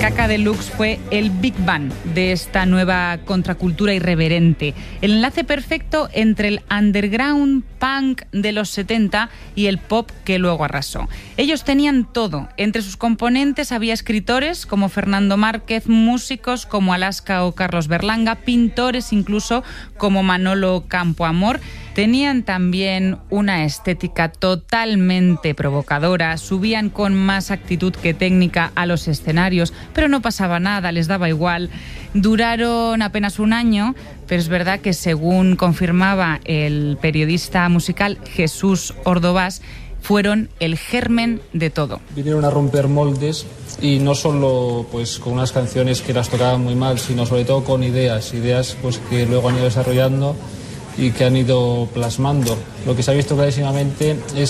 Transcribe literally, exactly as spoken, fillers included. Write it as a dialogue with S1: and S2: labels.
S1: Caca Deluxe fue el Big Bang de esta nueva contracultura irreverente. El enlace perfecto entre el underground punk de los setenta y el pop que luego arrasó. Ellos tenían todo. Entre sus componentes había escritores como Fernando Márquez, músicos como Alaska o Carlos Berlanga, pintores incluso como Manolo Campoamor. Tenían también una estética totalmente provocadora, subían con más actitud que técnica a los escenarios, pero no pasaba nada, les daba igual. Duraron apenas un año, pero es verdad que según confirmaba el periodista musical Jesús Ordovás, fueron el germen de todo.
S2: Vinieron a romper moldes y no solo pues con unas canciones que las tocaban muy mal, sino sobre todo con ideas, ideas pues que luego han ido desarrollando y que han ido plasmando. Lo que se ha visto clarísimamente es